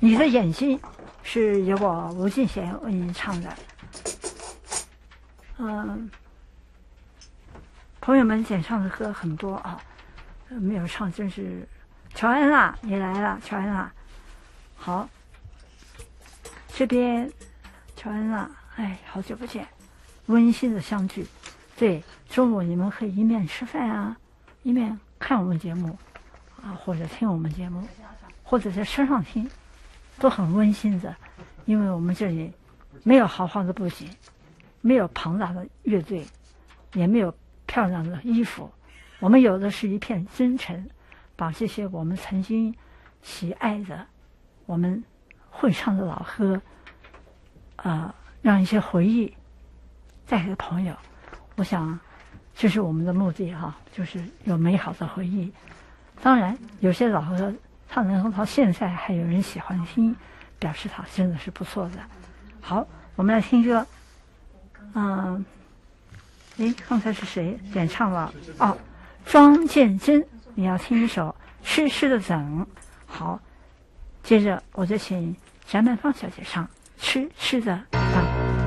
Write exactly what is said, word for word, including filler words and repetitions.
你的眼睛是由我吴敬贤为您唱的。嗯，朋友们点唱的歌很多啊，没有唱真是。乔安娜，你来了，乔安娜。好，这边乔安娜，哎，好久不见，温馨的相聚。对，中午你们可以一面吃饭啊，一面看我们节目啊，或者听我们节目，或者在车上听，都很温馨的。因为我们这里没有豪华的布景，没有庞大的乐队，也没有漂亮的衣服，我们有的是一片真诚，把这些我们曾经喜爱的、我们会唱的老歌，呃，让一些回忆带给朋友。我想，这是我们的目的哈、啊，就是有美好的回忆。当然，有些老歌它能够到现在还有人喜欢听，表示它真的是不错的。好，我们来听歌。嗯，诶，刚才是谁演唱了？哦，庄建真，你要听一首《痴痴的等》。好，接着我就请翟曼芳小姐唱《痴痴的